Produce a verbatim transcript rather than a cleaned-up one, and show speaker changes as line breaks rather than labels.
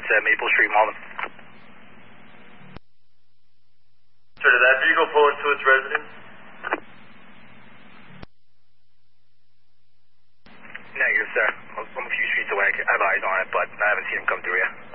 uh, Maple Street, Malden.
Sir, did that vehicle pull into its residence?
Negative, sir. I'm a few streets away. I have eyes on it, but I haven't seen him come through yet.